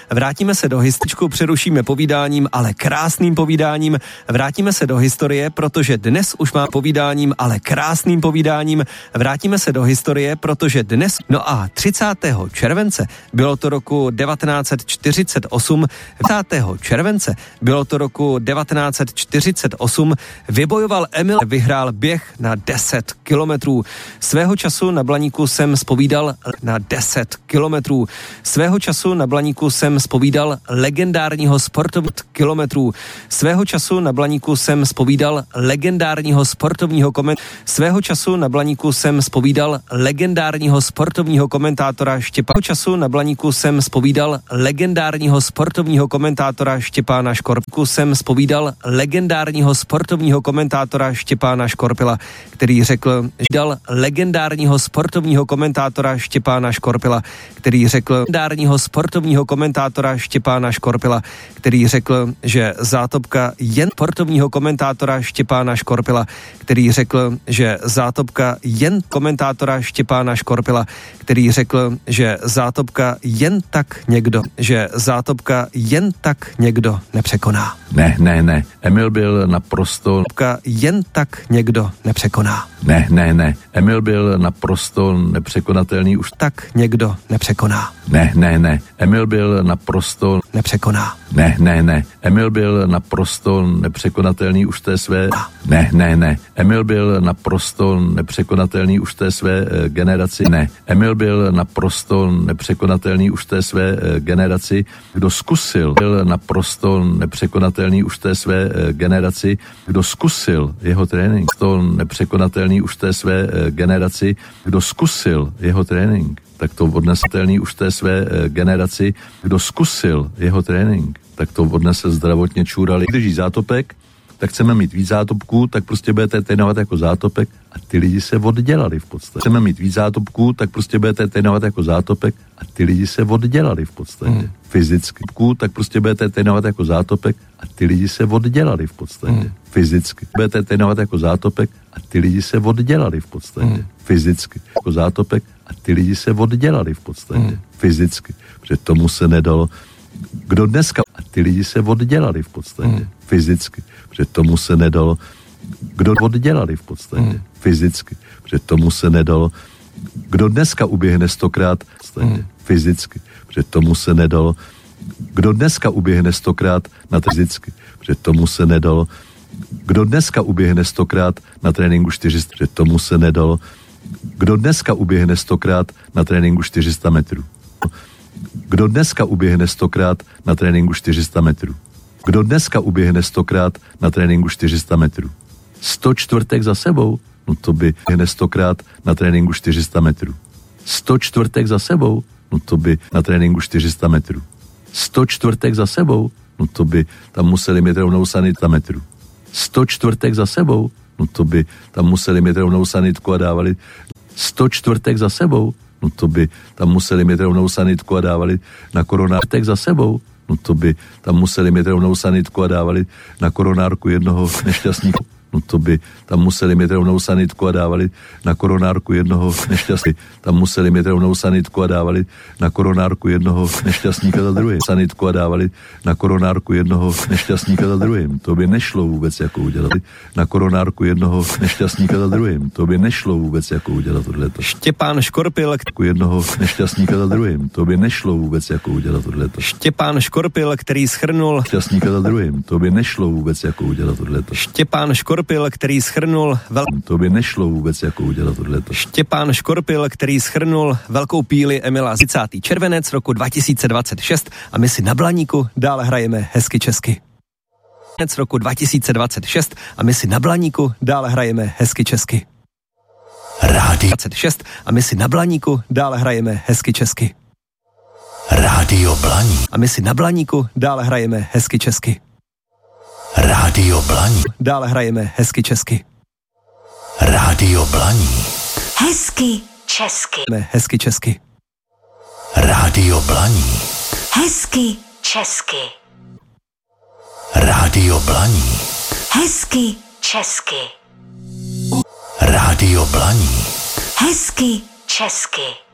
vrátíme se do hističku, přerušíme povídáním, ale krásným povídáním. Vrátíme se do historie, protože dnes už má povídáním, ale krásným povídáním. Vrátíme se do historie, protože dnes, no a 30. července, bylo to roku 1948, 30. července, bylo to roku 1948, vybojoval Emil, vyhrál běh na 10 kilometrů. Svého času na Blaníku jsem zpovídal na 10 kilometrů. Svého času na Blaníku jsem zpovídal legendárního sportovního kilometrů. Svého času na Blaníku jsem zpovídal legendárního sportovního Svého času na Blaníku jsem zpovídal legendárního sportovního komentátora Štěpána. Času na Blaníku jsem zpovídal legendárního sportovního komentátora Štěpána Škorpku. Jsem zpovídal legendárního sportovního komentátora Štěpána Škorpila, který řekl, dal legendárního sportovního komentátora Štěpána Škorpila, který řekl legendárního sportovního komentátora Štěpána Škorpila, který řekl, že zátopka jen sportovního komentátora Štěpána Škorpila, který řekl, že zátopka jen komentátora Štěpána Škorpila, který řekl, že zátopka jen tak někdo, nepřekoná. Ne. Emil byl naprosto... Jen tak někdo nepřekoná. Ne. Emil byl naprosto nepřekonatelný už... Tak někdo nepřekoná. Ne. Emil byl naprosto... Nepřekoná. Ne. Emil byl naprosto nepřekonatelný už té své... Ne. Emil byl naprosto nepřekonatelný už té své generaci. Ne. Emil byl naprosto nepřekonatelný už té své generaci. Kdo zkusil, byl naprosto nepřekonatelný už té své generaci. Kdo zkusil jeho trénink, to nepřekonatelný už té své generaci. Kdo zkusil jeho trénink, tak to odnesitelný už té své generaci. Kdo zkusil jeho trénink, tak to odnese zdravotně čůrali. Když zátopek, tak chceme mít víc zátopků, tak prostě budete trénovat jako zátopek a ty lidi se oddělali v podstatě. Chceme mít víc zátopků, tak prostě budete trénovat jako zátopek a ty lidi se oddělali v podstatě. Fyzicky. Tak prostě budete trénovat jako zátopek a ty lidi se oddělali v podstatě. Fyzicky. Budete trénovat jako zátopek a ty lidi se oddělali v podstatě. Fyzicky. Jako zátopek a ty lidi se oddělali v podstatě. Fyzicky. Protože tomu se nedalo. Kdo dneska a ty lidi se oddělali v podstatě. Fyzicky. Protože tomu se nedalo. Kdo oddělali v podstatě. Fyzicky. Protože tomu se nedalo. Kdo dneska uběhne 100krát fyzicky. Protože tomu se nedalo. Kdo dneska uběhne 100krát na fyzicky. Protože tomu se nedalo. Kdo dneska uběhne 100krát na tréninku 400. Protože tomu se nedalo. Kdo dneska uběhne 100krát na tréninku 400 metrů. Kdo dneska uběhne 100krát na tréninku 400 metrů. Kdo dneska uběhne 100krát na tréninku 400 metrů. 100 čtvrtek za sebou, no to by uběhne 100krát na tréninku 400 metrů. 100 čtvrtek za sebou, no to by na tréninku 400 metrů. 100 čtvrtek za sebou, no to by tam museli mít rovnou sanita metrů. 100 čtvrtek za sebou, no to by tam museli mít rovnou sanitku a dávali 100 čtvrtek za sebou, no to by tam museli mít rovnou sanitku a dávali na koronártek za sebou, no to by tam museli mít rovnou sanitku a dávali na koronárku jednoho nešťastníka. No to by tam museli mít rovnou sanitku a dávali na koronárku jednoho nešťastníka. Tam museli mít rovnou sanitku a dávali na koronárku jednoho nešťastníka za druhým. Sanitku a dávali na koronárku jednoho nešťastníka za druhým. To by nešlo vůbec jako udělat. Na koronárku jednoho nešťastníka za druhým. To by nešlo vůbec jako udělat tohleto. Štěpán Škorpil, jednoho nešťastníka za druhým. To by nešlo vůbec jako udělat tohleto. Štěpán Škorpil, který shrnul nešťastníka za druhým. To by nešlo vůbec jako udělat tohleto. Štěpán Škorpil, který shrnul to by nešlo vůbec jako udělat tohleto. Štěpán Škorpil, který shrnul velkou píli Emila 30. červenec roku 2026 a my si na Blaníku dále hrajeme hezky česky. Roku 2026 a my si na Blaníku dále hrajeme hezky česky. Rádio 26 a my si na Blaníku dále hrajeme hezky česky. Rádio Blaník a my si na Blaníku dále hrajeme hezky česky. Rádio Blaník. Dále hrajeme hezky česky. Rádio Blaník. Hezky česky. Hezky česky. Rádio Blaník. Hezky česky. Rádio Blaník. Hezky česky. Rádio Blaník. Hezky česky.